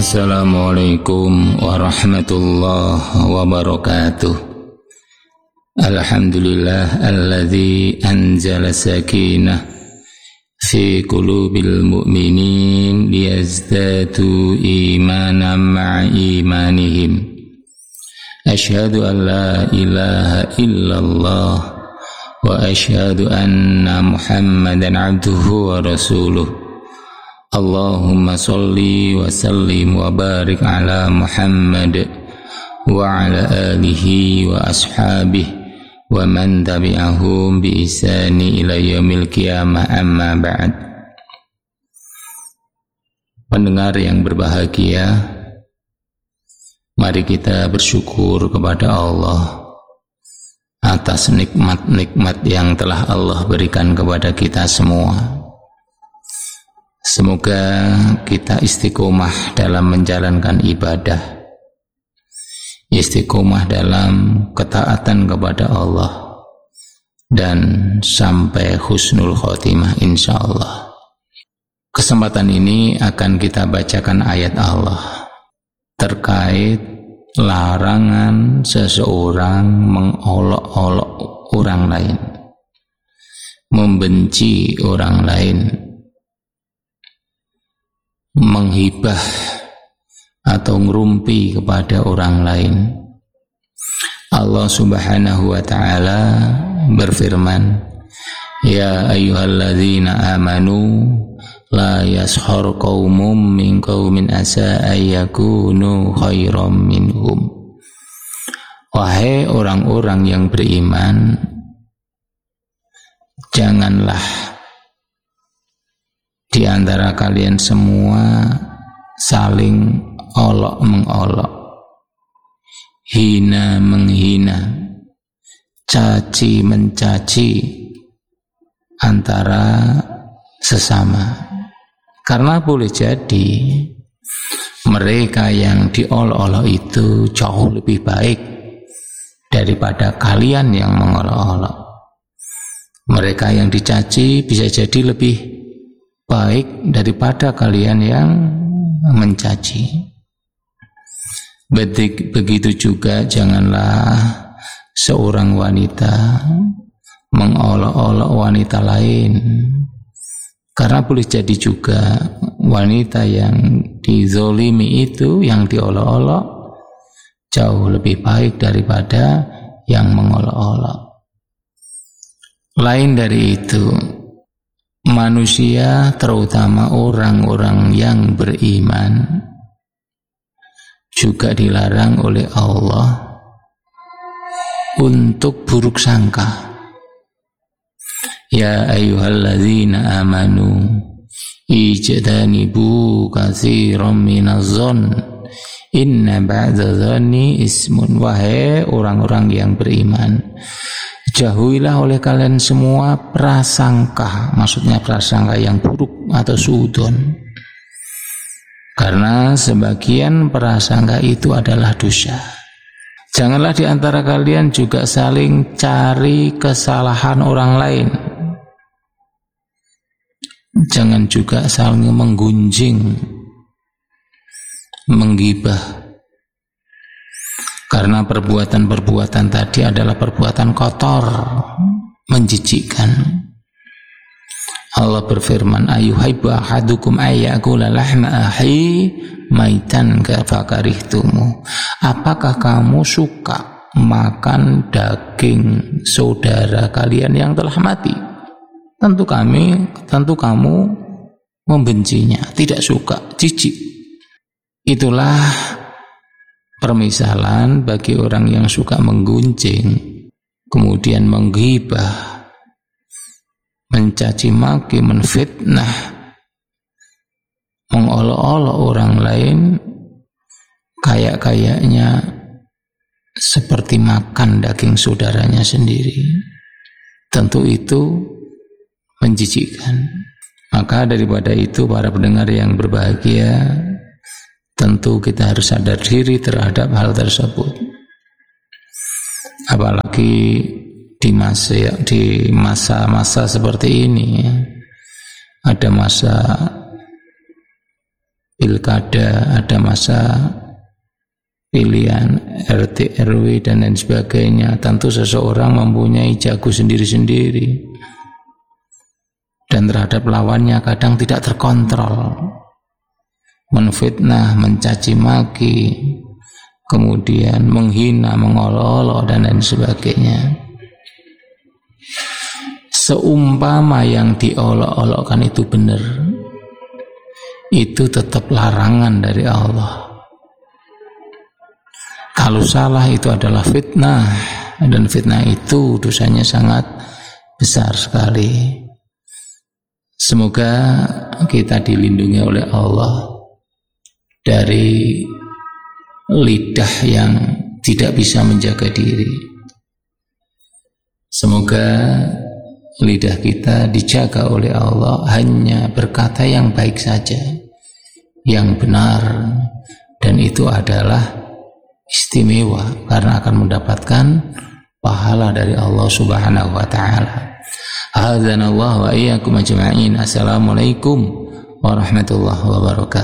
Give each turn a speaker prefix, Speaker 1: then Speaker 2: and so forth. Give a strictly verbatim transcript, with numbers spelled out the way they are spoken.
Speaker 1: Assalamualaikum warahmatullahi wabarakatuh. Alhamdulillah alladzi anzala sakinah fi qulubil mu'minin liyazdadu imanan ma'a imanihim. Asyhadu an la ilaha illallah wa asyhadu anna Muhammadan abduhu wa rasuluh. Allahumma salli wa sallim wa barik ala Muhammad wa ala alihi wa ashabihi wa man tabi'ahum bi ihsani ila yaumil qiyamah, amma ba'd. Pendengar yang berbahagia, mari kita bersyukur kepada Allah atas nikmat-nikmat yang telah Allah berikan kepada kita semua. Semoga kita istiqomah dalam menjalankan ibadah, istiqomah dalam ketaatan kepada Allah, dan sampai husnul khotimah insyaallah. Kesempatan ini akan kita bacakan ayat Allah terkait larangan seseorang mengolok-olok orang lain, membenci orang lain, menghibah atau ngerumpi kepada orang lain. Allah Subhanahu wa ta'ala berfirman, ya ayyuhalladzina amanu la yashar qaumum min qaumin asa ayyakunu khairam minhum. Wahai orang-orang yang beriman, janganlah di antara kalian semua saling olok-mengolok, hina menghina, caci mencaci antara sesama. Karena boleh jadi mereka yang diolok-olok itu jauh lebih baik daripada kalian yang mengolok-olok. Mereka yang dicaci bisa jadi lebih baik daripada kalian yang mencaci. Begitu juga janganlah seorang wanita mengolok-olok wanita lain, karena boleh jadi juga wanita yang dizolimi itu, yang diolok-olok, jauh lebih baik daripada yang mengolok-olok. Lain dari itu, manusia, terutama orang-orang yang beriman, juga dilarang oleh Allah untuk buruk sangka. Ya ayyuhalladzina amanu ijtanibu katsiran minadh-dhonn inna ba'dadh-dhonni ismun. Wahai orang-orang yang beriman, jauhilah oleh kalian semua prasangka, maksudnya prasangka yang buruk atau suudzon, karena sebagian prasangka itu adalah dosa. Janganlah di antara kalian juga saling cari kesalahan orang lain. Jangan juga saling menggunjing, menggibah, karena perbuatan-perbuatan tadi adalah perbuatan kotor, menjijikkan. Allah berfirman, ayuhibbu ahadukum ayyakula lahma ahi maitan kafakarihtumu. Apakah kamu suka makan daging saudara kalian yang telah mati? Tentu kami, tentu kamu membencinya, tidak suka, jijik. Itulah permisalan bagi orang yang suka menggunjing, kemudian menggibah, mencaci maki, menfitnah, mengolok-olok orang lain, kayak-kayaknya seperti makan daging saudaranya sendiri. Tentu itu menjijikkan. Maka daripada itu, para pendengar yang berbahagia, tentu kita harus sadar diri terhadap hal tersebut. Apalagi di masa di masa-masa seperti ini, ya. Ada masa pilkada, ada masa pilihan R T R W dan lain sebagainya. Tentu seseorang mempunyai jago sendiri-sendiri dan terhadap lawannya kadang tidak terkontrol, menfitnah, mencaci maki, kemudian menghina, mengolok-olok dan lain sebagainya. Seumpama yang diolok-olokkan itu benar, itu tetap larangan dari Allah. Kalau salah itu adalah fitnah, dan fitnah itu dosanya sangat besar sekali. Semoga kita dilindungi oleh Allah dari lidah yang tidak bisa menjaga diri. Semoga lidah kita dijaga oleh Allah hanya berkata yang baik saja, yang benar, dan itu adalah istimewa karena akan mendapatkan pahala dari Allah Subhanahu wa taala. A'adzanallahu wa iyyakum ajma'in. Assalamualaikum warahmatullahi wabarakatuh.